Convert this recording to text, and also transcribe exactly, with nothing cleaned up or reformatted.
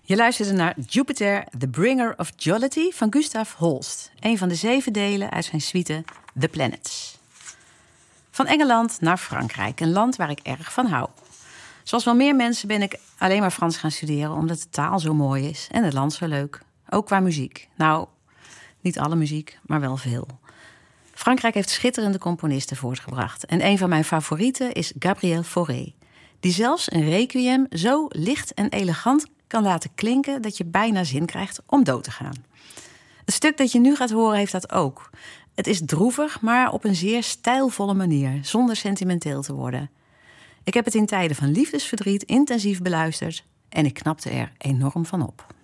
Je luisterde naar Jupiter, The Bringer of Jollity van Gustav Holst. Een van de zeven delen uit zijn suite The Planets. Van Engeland naar Frankrijk, een land waar ik erg van hou. Zoals wel meer mensen ben ik alleen maar Frans gaan studeren, omdat de taal zo mooi is en het land zo leuk. Ook qua muziek. Nou, niet alle muziek, maar wel veel. Frankrijk heeft schitterende componisten voortgebracht. En een van mijn favorieten is Gabriel Fauré, die zelfs een requiem zo licht en elegant kan laten klinken dat je bijna zin krijgt om dood te gaan. Het stuk dat je nu gaat horen heeft dat ook. Het is droevig, maar op een zeer stijlvolle manier, zonder sentimenteel te worden. Ik heb het in tijden van liefdesverdriet intensief beluisterd en ik knapte er enorm van op.